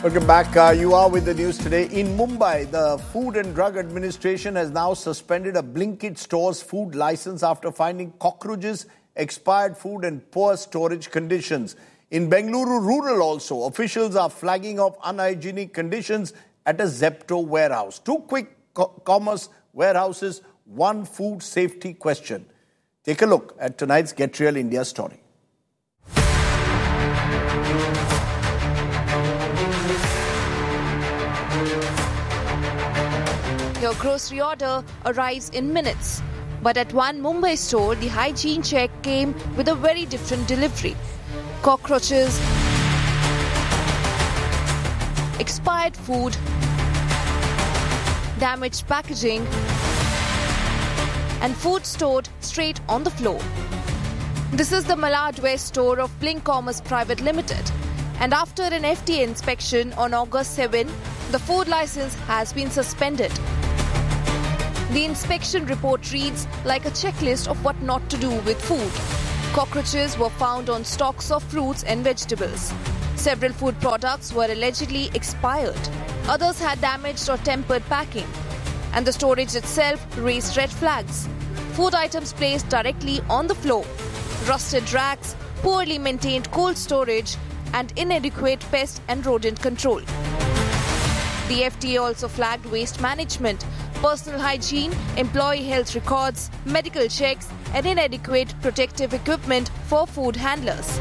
Welcome back. You are with the news today. In Mumbai, the Food and Drug Administration has now suspended a Blinkit store's food license after finding cockroaches, expired food and poor storage conditions. In Bengaluru rural also, officials are flagging off unhygienic conditions at a Zepto warehouse. Two quick commerce warehouses, one food safety question. Take a look at tonight's Get Real India story. Your grocery order arrives in minutes. But at one Mumbai store, the hygiene check came with a very different delivery. Cockroaches, expired food, damaged packaging, and food stored straight on the floor. This is the Malad West store of Blink Commerce Private Limited. And after an FDA inspection on August 7, the food license has been suspended. The inspection report reads like a checklist of what not to do with food. Cockroaches were found on stocks of fruits and vegetables. Several food products were allegedly expired. Others had damaged or tempered packing. And the storage itself raised red flags. Food items placed directly on the floor. Rusted racks, poorly maintained cold storage, and inadequate pest and rodent control. The FDA also flagged waste management, personal hygiene, employee health records, medical checks, and inadequate protective equipment for food handlers.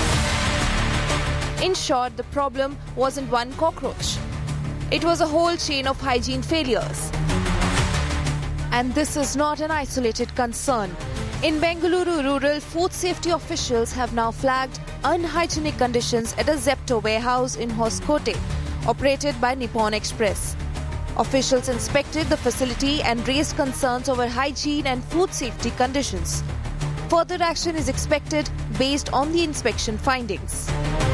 In short, the problem wasn't one cockroach. It was a whole chain of hygiene failures. And this is not an isolated concern. In Bengaluru rural, food safety officials have now flagged unhygienic conditions at a Zepto warehouse in Hoskote, operated by Nippon Express. Officials inspected the facility and raised concerns over hygiene and food safety conditions. Further action is expected based on the inspection findings.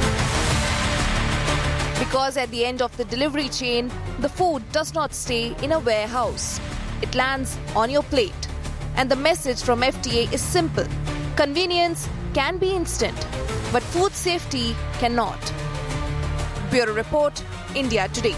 Because at the end of the delivery chain, the food does not stay in a warehouse. It lands on your plate. And the message from FDA is simple. Convenience can be instant, but food safety cannot. Bureau Report, India Today.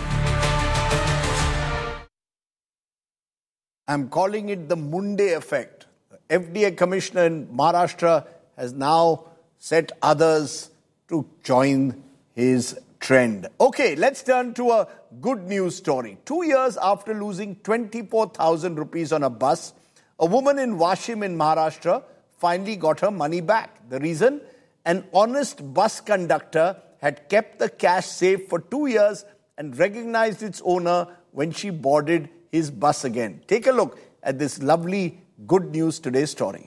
I'm calling it the Munde effect. The FDA commissioner in Maharashtra has now set others to join his trend. Okay, let's turn to a good news story. 2 years after losing 24,000 rupees on a bus, a woman in Washim in Maharashtra finally got her money back. The reason? An honest bus conductor had kept the cash safe for 2 years and recognized its owner when she boarded his bus again. Take a look at this lovely Good News Today story.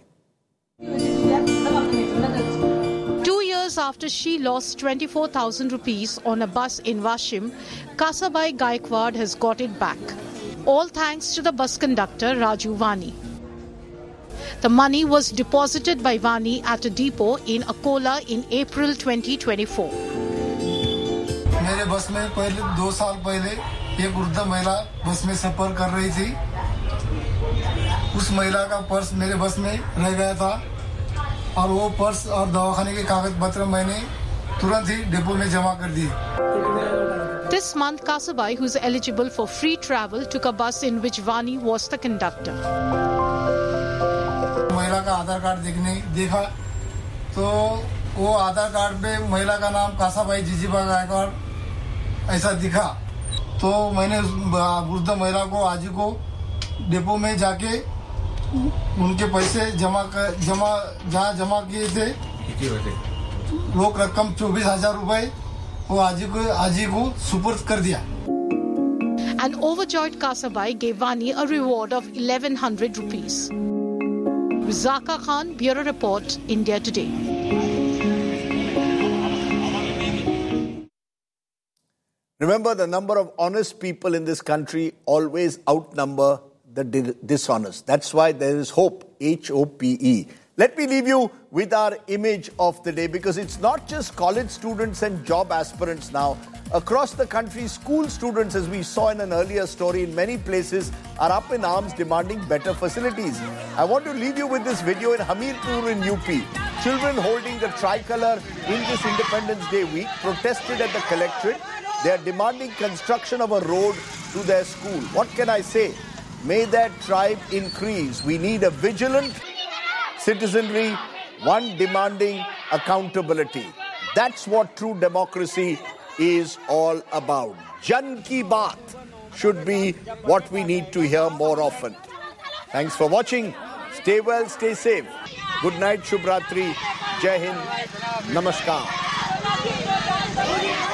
2 years after she lost 24,000 rupees on a bus in Washim, Kasabai Gaikwad has got it back. All thanks to the bus conductor Raju Vani. The money was deposited by Vani at a depot in Akola in April 2024. मेरे बस में पहले 2 साल पहले एक वृद्ध महिला बस में सफर कर रही थी। उस महिला का पर्स मेरे बस में रह गया था और वो पर्स और दवाखाने के कागज पत्र मैंने तुरंत ही डिपो में जमा कर दिए। This month, Kasabai, who is eligible for free travel, took a bus in which Vani was the conductor. महिला का आधार कार्ड देखा तो वो आधार कार्ड पे महिला का नाम कासाबाई जीजीबा गायकवाड़ ऐसा दिखा। तो मैंने वृद्ध महिला को आज को डिपो में जाके उनके पैसे जहाँ जमा किए थे रोक रकम 24,000 रुपए वो आज ही को सुपुर्द कर दिया। An overjoyed Kasabai gave Vani a reward of 1,100 rupees. Zaka Khan, Bureau Report, India Today. Remember, the number of honest people in this country always outnumber the dishonest. That's why there is hope, H-O-P-E. Let me leave you with our image of the day, because it's not just college students and job aspirants now. Across the country, school students, as we saw in an earlier story, in many places are up in arms demanding better facilities. I want to leave you with this video in Hamirpur in UP. Children holding the tricolour in this Independence Day week protested at the collectorate. They are demanding construction of a road to their school. What can I say? May that tribe increase. We need a vigilant citizenry, one demanding accountability. That's what true democracy is all about. Jan Ki Baat should be what we need to hear more often. Thanks for watching. Stay well, stay safe. Good night, Shubh Ratri. Jai Hind. Namaskar.